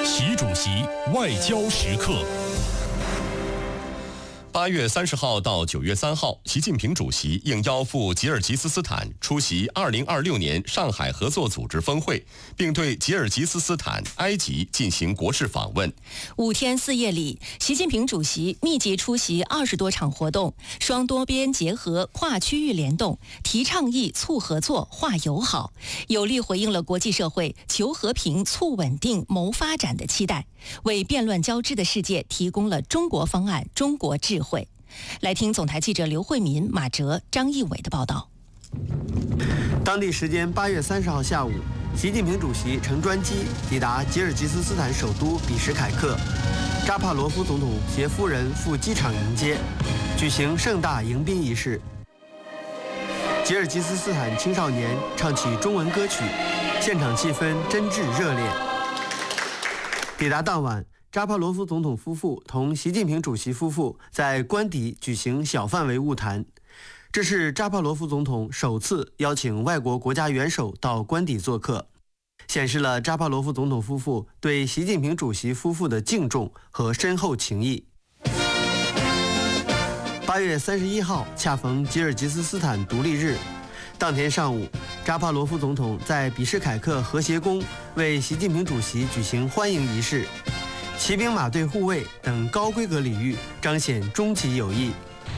习主席外交时刻。8月30号到9月3号，习近平主席应邀赴吉尔吉斯斯坦出席2026年上海合作组织峰会，并对吉尔吉斯斯坦、埃及进行国事访问。 5天4夜里，习近平主席密集出席20多场活动，双多边结合、跨区域联动，提倡议、促合作、化友好，有力回应了国际社会求和平、促稳定、谋发展的期待，为变乱交织的世界提供了中国方案、中国智慧。来听总台记者刘慧民、马哲、张义伟的报道。 当地时间8月30号下午，习近平主席乘专机抵达吉尔吉斯斯坦首都比什凯克，扎帕罗夫总统携夫人赴机场迎接，举行盛大迎宾仪式。吉尔吉斯斯坦青少年唱起中文歌曲，现场气氛真挚热烈。抵达当晚，扎帕罗夫总统夫妇同习近平主席夫妇在官邸举行小范围晤谈，这是扎帕罗夫总统首次邀请外国国家元首到官邸做客，显示了扎帕罗夫总统夫妇对习近平主席夫妇的敬重和深厚情谊。8月31号恰逢吉尔吉斯斯坦独立日，当天上午，扎帕罗夫总统在比什凯克和谐宫为习近平主席举行欢迎仪式，骑兵马队护卫等高规格礼遇，彰显中吉友谊。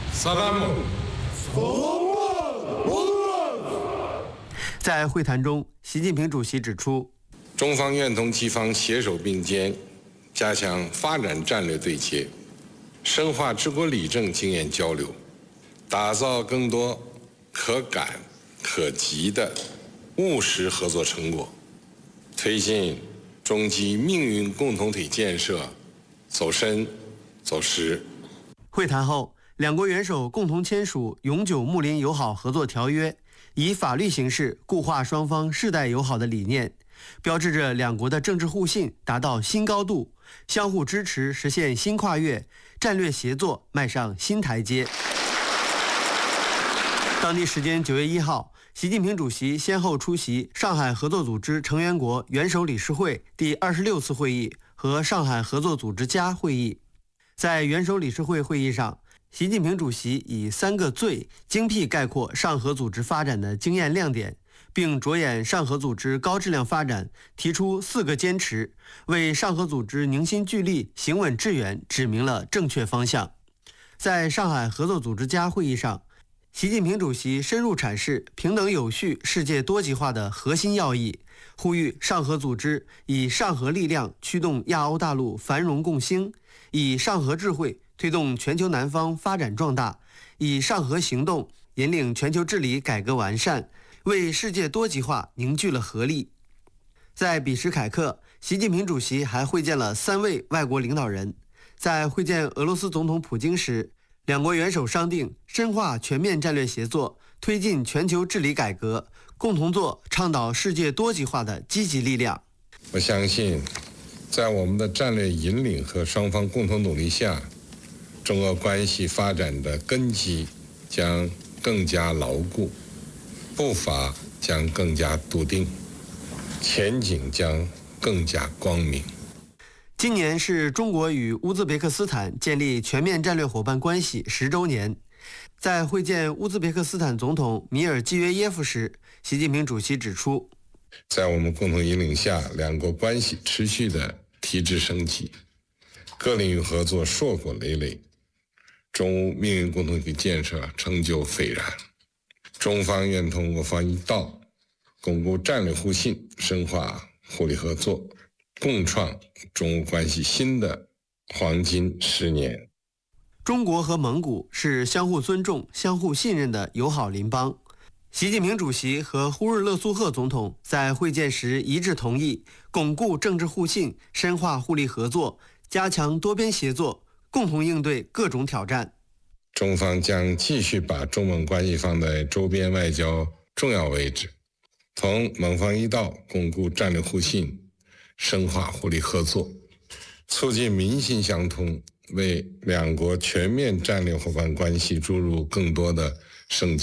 在会谈中，习近平主席指出， 中方愿同其方携手并肩，加强发展战略对接，深化治国理政经验交流，打造更多可感可及的务实合作成果，推进中吉命运共同体建设走深走实。 会谈后，两国元首共同签署永久睦邻友好合作条约，以法律形式固化双方世代友好的理念，标志着两国的政治互信达到新高度，相互支持实现新跨越，战略协作迈上新台阶。当地时间9月1号，习近平主席先后出席上海合作组织成员国元首理事会第26次会议和上海合作组织家会议。在元首理事会会议上，习近平主席以3个最精辟概括上合组织发展的经验亮点，并着眼上合组织高质量发展，提出4个坚持，为上合组织凝心聚力、行稳致远指明了正确方向。在上海合作组织家会议上，习近平主席深入阐释平等有序、世界多极化的核心要义，呼吁上合组织以上合力量驱动亚欧大陆繁荣共兴，以上合智慧推动全球南方发展壮大，以上合行动引领全球治理改革完善，为世界多极化凝聚了合力。在比什凯克，习近平主席还会见了3位外国领导人。在会见俄罗斯总统普京时，两国元首商定深化全面战略协作，推进全球治理改革，共同做倡导世界多极化的积极力量。 我相信，在我们的战略引领和双方共同努力下，中俄关系发展的根基将更加牢固，步伐将更加笃定，前景将更加光明。 今年是中国与乌兹别克斯坦建立全面战略伙伴关系10周年。在会见乌兹别克斯坦总统米尔基约耶夫时，习近平主席指出， 在我们共同引领下，两国关系持续的提质升级，各领域合作硕果累累，中乌命运共同体建设成就斐然。中方愿同我方一道，巩固战略互信，深化互利合作，共创中乌关系新的黄金10年。 中国和蒙古是相互尊重、相互信任的友好邻邦。习近平主席和呼日勒苏赫总统在会见时一致同意，巩固政治互信，深化互利合作，加强多边协作，共同应对各种挑战。 中方将继续把中蒙关系放在周边外交重要位置，同蒙方一道巩固战略互信，深化互利合作，促进民心相通，为两国全面战略伙伴关系注入更多的生机。